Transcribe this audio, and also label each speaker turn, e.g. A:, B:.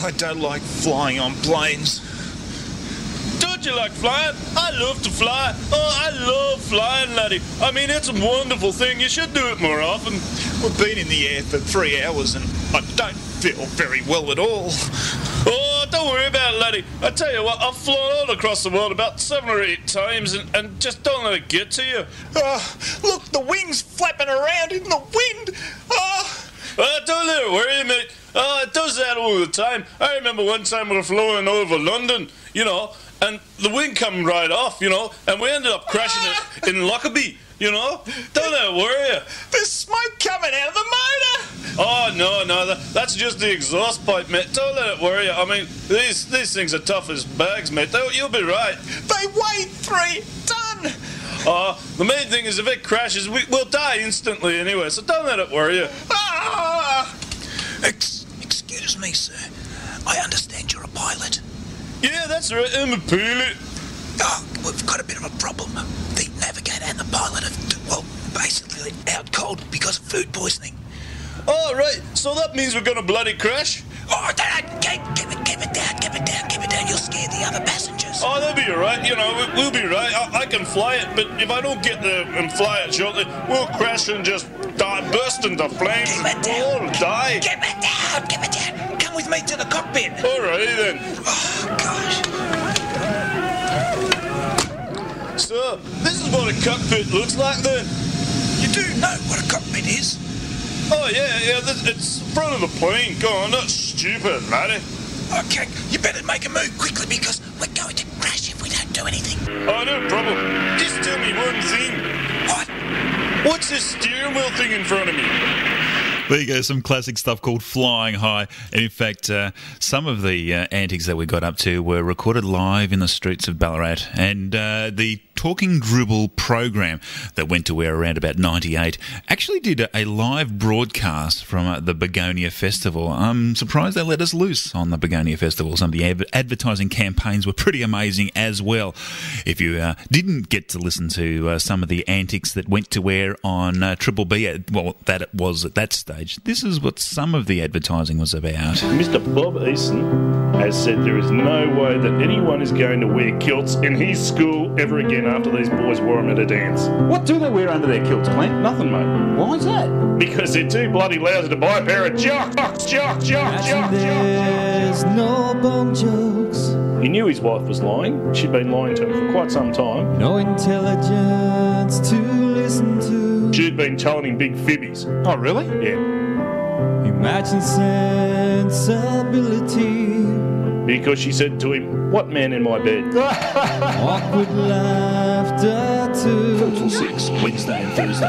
A: I don't like flying on planes.
B: Don't you like flying? I love to fly. Oh, I love flying, laddie. I mean, it's a wonderful thing. You should do it more often.
A: We've been in the air for 3 hours and I don't feel very well at all.
B: Oh, don't worry about it, laddie. I tell you what, I've flown all across the world about 7 or 8 times and just don't let it get to you.
A: Look, the wings flapping around in the wind.
B: Don't let it worry you, mate. It does that all the time. I remember one time we were flying over London, you know, and the wind come right off, you know, and we ended up crashing it in Lockerbie, you know. Don't let it worry you.
A: There's smoke coming out of the motor.
B: Oh, no, that's just the exhaust pipe, mate. Don't let it worry you. I mean, these things are tough as bags, mate. You'll be right.
A: They weigh 3 ton.
B: The main thing is if it crashes, we'll die instantly anyway, so don't let it worry you.
C: Excuse me, sir. I understand you're a pilot.
B: Yeah, that's right, I'm a pilot.
C: Oh, we've got a bit of a problem. The navigator and the pilot have, well, basically out cold because of food poisoning.
B: Oh, right, so that means we're gonna bloody crash?
C: Oh, give it down. You'll scare the other passengers.
B: Oh, they'll be alright, you know, we'll be right. I can fly it, but if I don't get there and fly it shortly, we'll crash and just burst into flames.
C: Keep it down.
B: We'll all die.
C: Give it down. Come with me to the cockpit.
B: Alrighty then.
C: Oh, gosh.
B: So, this is what a cockpit looks like then.
C: You do know what a cockpit is?
B: Oh, yeah, it's the front of the plane. Go on, not stupid, laddie.
C: Okay, you better make a move quickly because we're going to crash if we don't do anything.
B: Oh, no problem. Just tell me one thing.
C: What?
B: What's this steering wheel thing in front of me?
D: There you go, some classic stuff called Flying High. And in fact, some of the antics that we got up to were recorded live in the streets of Ballarat. And the Talking Dribble program that went to air around about 98 actually did a live broadcast from the Begonia Festival. I'm surprised they let us loose on the Begonia Festival. Some of the advertising campaigns were pretty amazing as well. If you didn't get to listen to some of the antics that went to air on Triple B, well, that it was at that stage, this is what some of the advertising was about.
E: Mr. Bob Eason has said there is no way that anyone is going to wear kilts in his school ever again after these boys wore them at a dance.
F: What do they wear under their kilts, Clint?
E: Nothing, mate.
F: Why is that?
E: Because they're too bloody lousy to buy a pair of jocks.
G: There's no bum jokes.
E: He knew his wife was lying. She'd been lying to him for quite some time.
G: No intelligence to listen to.
E: She'd been telling him big fibbies.
F: Oh, really?
E: Yeah.
G: Imagine sensibility.
E: Because she said to him, "What man in my bed?"
G: Awkward laughter too.
F: 4 till 6, Wednesday and Thursday.